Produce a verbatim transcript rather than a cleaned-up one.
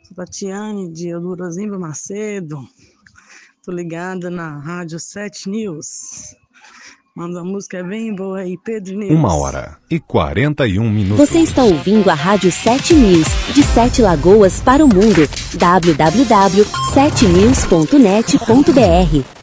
Sou Tatiane de Eudorozimba Macedo. Tô ligada na Rádio sete News. Manda uma música bem boa aí, Pedro News. Uma hora e quarenta e um minutos. Você está ouvindo a Rádio sete News, de Sete Lagoas para o mundo. w w w ponto sete news ponto net ponto b r